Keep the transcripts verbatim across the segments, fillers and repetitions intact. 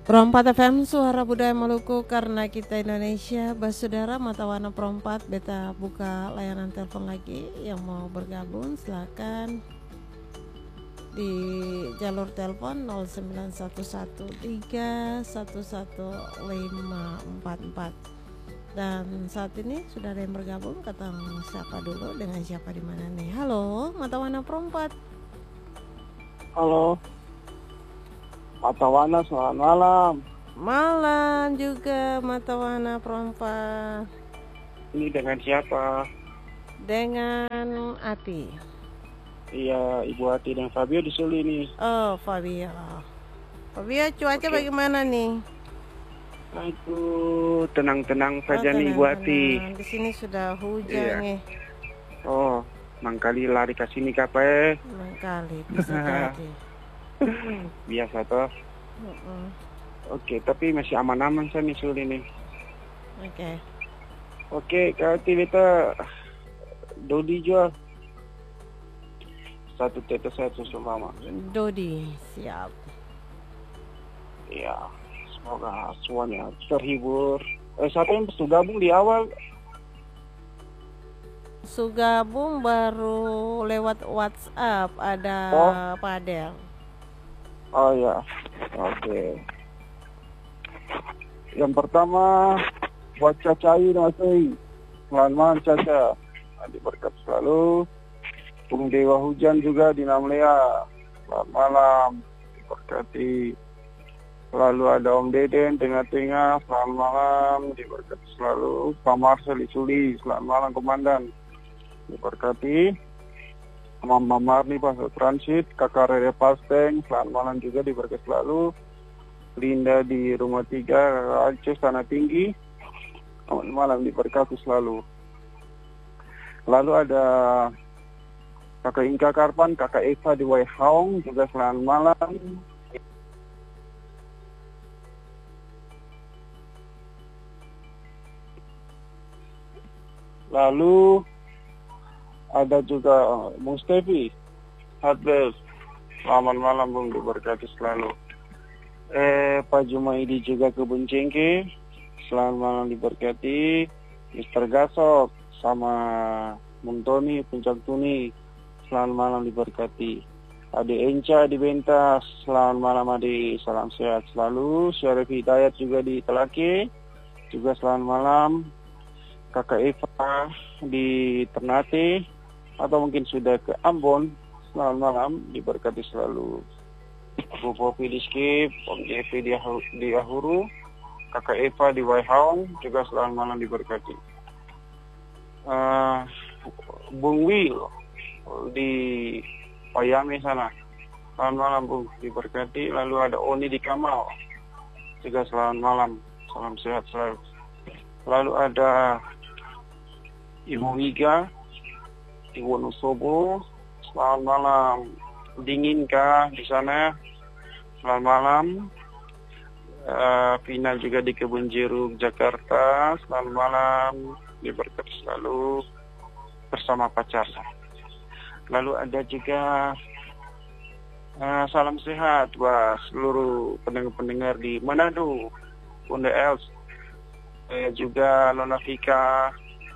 Perompat F M, suara budaya Maluku, karena kita Indonesia. Basudara Matawana Perompat, beta buka layanan telepon lagi. Yang mau bergabung silakan di jalur telepon nol sembilan satu satu tiga satu satu lima empat empat. Dan saat ini sudah ada yang bergabung. Kata siapa dulu, dengan siapa di mana nih? Halo, Matawana Perompat. Halo, Matawana, selamat malam. Malam juga Matawana Perompat. Ini dengan siapa? Dengan Ati. Iya, Ibu Ati dan Fabio di Suli nih. Oh, Fabio. Fabio, cuaca Oke. bagaimana nih? Itu tenang-tenang saja Oh, nih Ibu Ati. tenang-tenang. Di sini sudah hujan Iya. nih. Oh, mangkali lari ke sini kape. Kali bisa jadi. Biasa toh. Mm-mm. Oke, tapi masih aman-aman saya nih Suli nih. Oke. Oke, Kak Ati beta Dodi jual. Satu tetes satu sumama. Dodi, siap. Iya, semoga semuanya terhibur. Eh, siapa yang sudah gabung di awal? Sugabung baru lewat WhatsApp, ada Oh. Padel. Oh ya, oke. Yang pertama buat Caca Ayu dan Asri. Selamat malam Caca. Diberkat selalu. Bung Dewa Hujan juga di Namlea. Selamat malam. Diberkati. Lalu ada Om Deden tengah-tengah. Selamat malam. Diberkati selalu. Pak Marcel di Suli. Selamat malam Komandan. Diberkati. Mama Marni Pasar Transit, Kakak Rere Pasteng, selamat malam juga diberkati selalu. Linda di Rumah Tiga, Kakak Aceh Tanah Tinggi, selamat malam diberkati selalu. Lalu ada Kakak Inka Karpan, Kakak Eva di Waihaong, juga selamat malam. Lalu ada juga uh, Mustafi Hadbel, selamat malam Bung, diberkati selalu. Eh Pak Jumaidi juga Kebun Cengke, selamat malam diberkati. Mister Gasok sama Muntoni Puncak Tuni, selamat malam diberkati. Ade Enca di Bentas, selamat malam Ade, salam sehat selalu. Syarif Hidayat juga di Telake, juga selamat malam. Kakak Eva di Ternate, atau mungkin sudah ke Ambon, selamat malam diberkati selalu. Bu Popi di Skip, Om Jepi di, di Ahuru, Kakak Eva di Waihaong, juga selamat malam diberkati. uh, Bung Will di Payame sana, selamat malam Bung, diberkati. Lalu ada Oni di Kamal, juga selamat malam, salam sehat selalu. Lalu ada Ibu Wiga di Wonosobo, selamat malam. Dinginkah di sana? Selamat malam. Uh, Vina juga di Kebun Jeruk Jakarta, selamat malam, diberkati selalu bersama pacar. Lalu ada juga uh, salam sehat buat seluruh pendengar-pendengar di Manado, Bunda Els, uh, juga Nona Vika,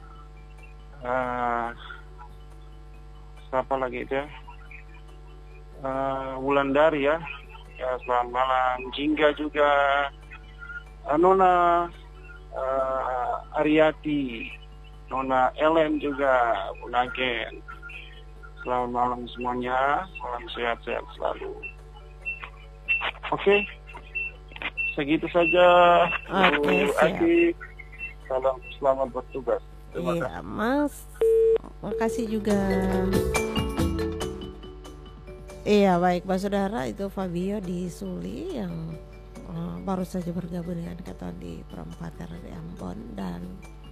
uh, siapa lagi itu ya? Uh, Wulandari ya. Ya, selamat malam. Jingga juga. Uh, Nona uh, Ariati, Nona Ellen juga, Bunagen. Selamat malam semuanya. Salam sehat-sehat selalu. Oke. Segitu saja. Oke, Bu siap. Adi. Salam, selamat bertugas. Terima Iya, Mas. Makasih juga. Iya, baik Pak Saudara, itu Fabio di Suli yang uh, baru saja bergabung dengan kita di Perempatan di Ambon. Dan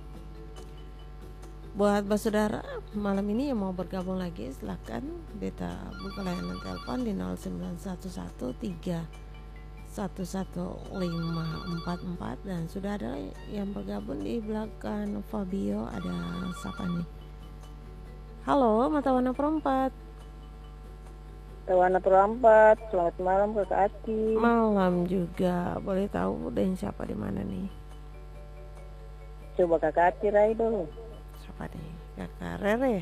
buat Pak Saudara malam ini yang mau bergabung lagi, silakan beta buka layanan telepon di nol sembilan satu satu tiga satu satu lima empat empat. Dan sudah ada yang bergabung di belakang Fabio, ada siapa nih? Halo, Matawana Perempat. Tawana Perlampat, selamat malam Kakak Ati. Malam juga. Boleh tahu dan siapa di mana nih? Coba Kakak Ati rai dulu. Siapa nih? Kakak Rere.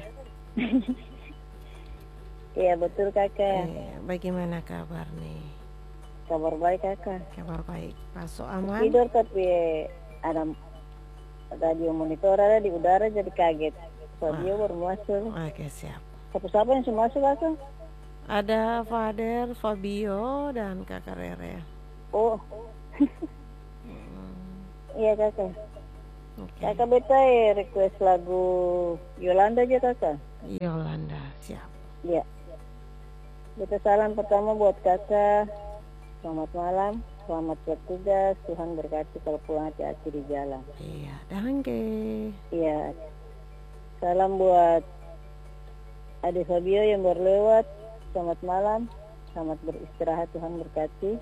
Iya betul Kakak. Eh, bagaimana kabar nih? Kabar baik Kakak. Kabar baik. Paso aman? Tidur tapi ada radio monitor ada di udara jadi kaget. Fabio baru masuk. Oke, siap. Siapa-siapa yang sudah masuk Kakak? Ada Fader, Fabio, dan Kakak Rere. Oh. Hmm, Iya Kakak. Oke. Kakak beta eh, request lagu Yolanda aja Kakak. Yolanda, siap. Iya. Beta salam pertama buat Kakak. Selamat malam, selamat bertugas. Tuhan berkati kalau pulang hati-hati di jalan. Iya, danke. Iya. Salam buat Ade Fabio yang baru lewat. Selamat malam, selamat beristirahat, Tuhan berkati.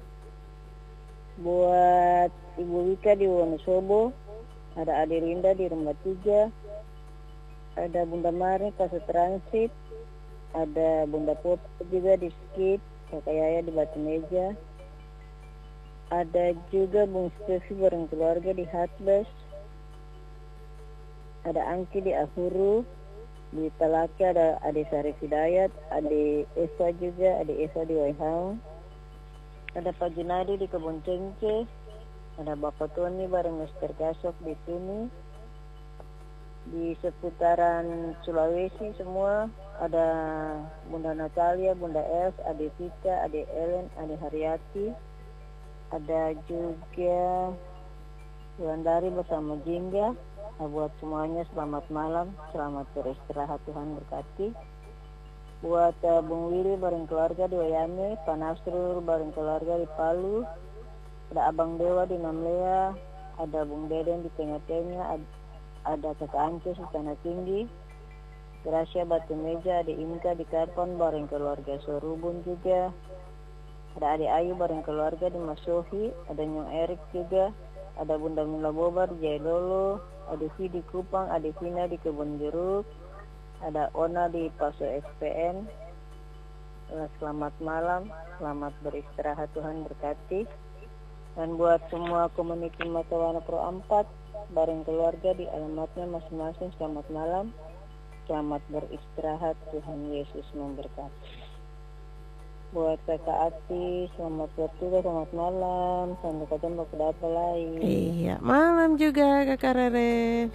Buat Ibu Wika di Wonosobo, ada Ade Linda di Rumah Tiga, ada Bunda Mari Pasar Transit, ada Bunda Pop juga di Skip, Kakak Yaya di Batu Meja, ada juga Bung Stevi bareng keluarga di Hatbus, ada Angki di Ahuru, di Talaka ada Ade Sarif Hidayat, Ade Eva juga, Ade Eva di Waihau, ada Pak Junadi di Kebun Cengce, ada Bapak Tony bareng Mister Gasok di sini, di seputaran Sulawesi semua, ada Bunda Natalia, Bunda Els, Ade Vita, Ade Ellen, Ade Haryati, ada juga Wulandari bersama Jingga. Nah, buat semuanya selamat malam, selamat beristirahat, Tuhan berkati. Buat uh, Bung Willy bareng keluarga di Wayame, Pak Nasrul bareng keluarga di Palu, ada Abang Dewa di Namlea, ada Bung Deden di Tengah-Tengah, ada, ada Kakak Ances di Tanah Tinggi, Gracia Batu Meja, ada Inka di Karpon bareng keluarga Sorubun juga, ada Ade Ayu bareng keluarga di Masohi, ada Nyong Erik juga, ada Bunda Mila Bobar di Jailolo, ada Vi di Kupang, ada Vina di Kebun Jeruk, ada Ona di Paso S P N. Selamat malam, selamat beristirahat, Tuhan berkati. Dan buat semua komuniti Matawana Pro empat bareng keluarga di alamatnya masing-masing, selamat malam, selamat beristirahat, Tuhan Yesus memberkati. Buat Kakak Ati, selamat bertugas, selamat malam, sampai ketemu pada apa lain. Iya, malam juga Kakak Rere.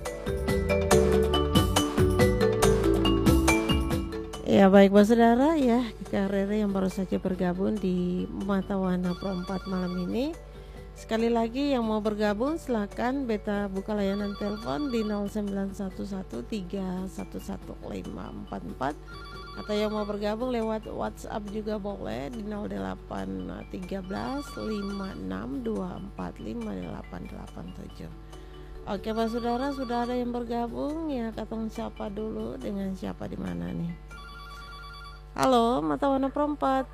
Ya baik Bapak Saudara ya, Kakak Rere yang baru saja bergabung di Matawana Pro empat malam ini. Sekali lagi yang mau bergabung silakan beta buka layanan telepon di nol sembilan satu satu tiga satu satu lima empat empat, atau yang mau bergabung lewat WhatsApp juga boleh di nol delapan tiga lima enam dua empat lima delapan delapan tujuh. Oke Pak Saudara, sudah ada yang bergabung ya, katong siapa dulu, dengan siapa di mana nih? Halo, Matawana Perempat.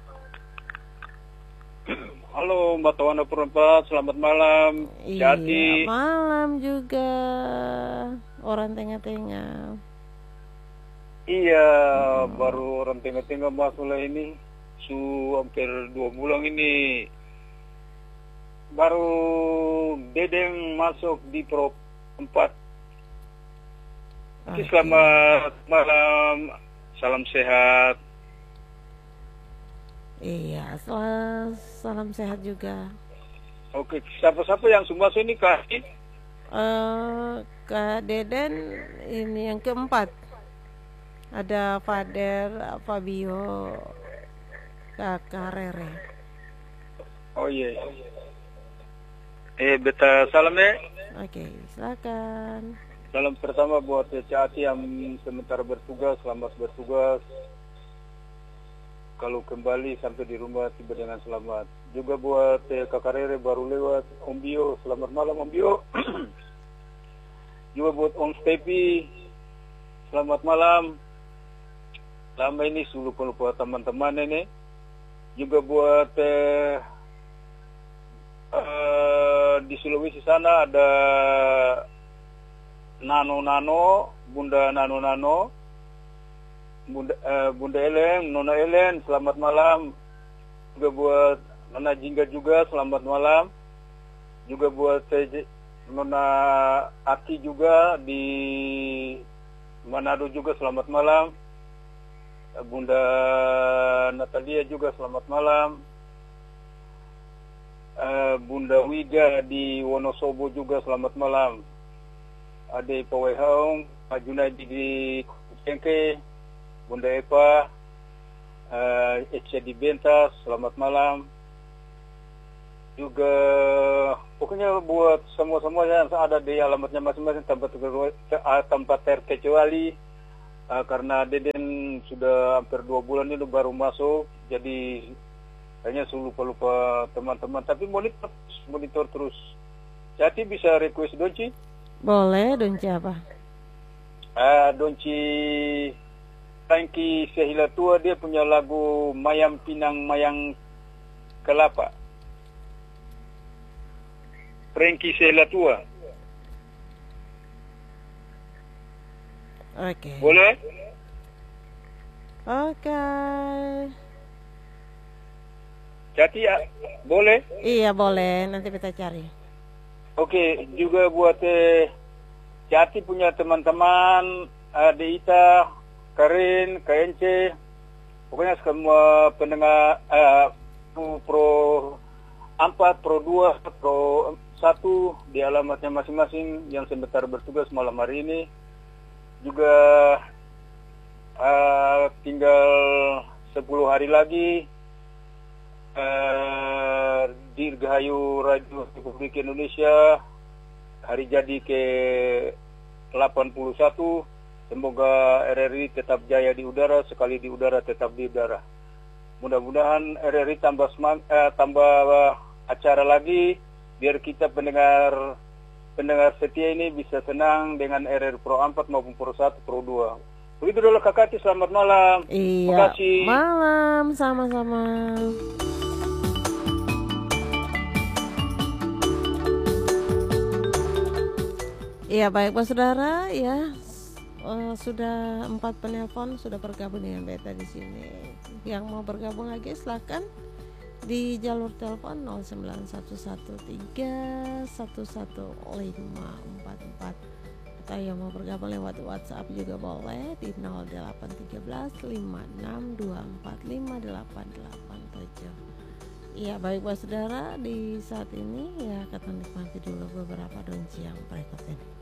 Halo Matawana Perempat, selamat malam. Iya, Jadi malam juga orang tengah-tengah. iya, hmm. baru orang tengah-tengah masuk lah ini, su hampir dua bulan ini. Baru Dedeng masuk di Pro empat. Okay. Selamat malam, salam sehat. Iya, sel- salam sehat juga. Oke, siapa-siapa yang semua sini kasih? Uh, Kak Deden ini yang keempat. Ada Fader, Fabio, Kakak Rere. Oh iya. Eh, beta salam ya. Oke, silakan. Salam pertama buat Cati yang sementara bertugas, selamat bertugas. Kalau kembali sampai di rumah tiba dengan selamat. Juga buat eh, Kakak Rere baru lewat, Om Bio, selamat malam Om Bio. Juga buat Om Stepi, selamat malam. Lama ini suruh lupa teman-teman ini. Juga buat eh, eh, di Sulawesi sana ada Nano Nano, Bunda Nano Nano, Bunda, uh, Bunda Ellen, Nona Ellen, selamat malam. Juga buat Nona Jingga juga, selamat malam. Juga buat T J, Nona Aki juga di Manado juga, selamat malam. Bunda Natalia juga, selamat malam. Uh, Bunda Wiga di Wonosobo juga, selamat malam. Ade Pawai Haung, Pak Junaidi di Cengke, Bunda Epa, uh, Echa di Bentas, selamat malam. Juga pokoknya buat semua-semua yang ada di alamatnya masing-masing tanpa, tanpa terkecuali, uh, karena Deden sudah hampir dua bulan ini baru masuk, jadi kayaknya sudah lupa-lupa teman-teman. Tapi monitor, monitor terus. Jadi bisa request Donci? Boleh, Donci apa? Uh, Donci Frankie Sehila Tua, dia punya lagu Mayang Pinang Mayang Kelapa. Frankie Sehila Tua. Oke. Okay. Boleh? Oke. Okay. Jadi ya, boleh? Iya boleh, nanti kita cari. Oke, juga buat eh, Jati punya teman-teman, uh, Deita, Karin, K N C, pokoknya semua pendengar uh, Pro empat, Pro dua, Pro satu di alamatnya masing-masing yang sebentar bertugas malam hari ini. Juga uh, tinggal sepuluh hari lagi Uh, Dirgahayu Radio Republik Indonesia hari jadi ke delapan puluh satu. Semoga R R I tetap jaya di udara, sekali di udara tetap di udara. Mudah-mudahan R R I tambah semang, eh, tambah uh, acara lagi biar kita pendengar pendengar setia ini bisa senang dengan R R I Pro empat maupun Pro satu, Pro dua. Begitu dulu Kakak, selamat malam. Iya. Terima kasih. Malam, sama-sama. Iya baik Pak Saudara, ya uh, sudah empat penelpon sudah bergabung dengan Beta di sini. Yang mau bergabung lagi silakan di jalur telepon nol sembilan satu satu tiga satu satu lima empat empat, atau yang mau bergabung lewat WhatsApp juga boleh di nol delapan tiga lima enam dua empat lima delapan delapan tujuh. Iya baik Pak Saudara, di saat ini ya kita nikmati dulu beberapa donci yang berikut ini.